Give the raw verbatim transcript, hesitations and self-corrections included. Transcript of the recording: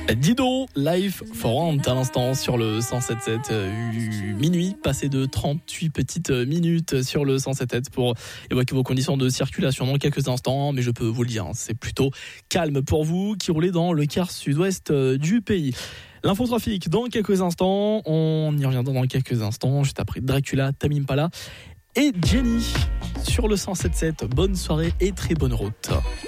Dido, Life for Rent à l'instant sur le cent sept virgule sept, euh, minuit, passé de trente-huit petites minutes sur le cent sept virgule sept pour évoquer vos conditions de circulation dans quelques instants, mais je peux vous le dire, hein, c'est plutôt calme pour vous qui roulez dans le quart sud-ouest du pays. L'infotrafic dans quelques instants, on y reviendra dans quelques instants, juste après Dracula, Tame Impala et Jenny sur le cent sept virgule sept. Bonne soirée et très bonne route.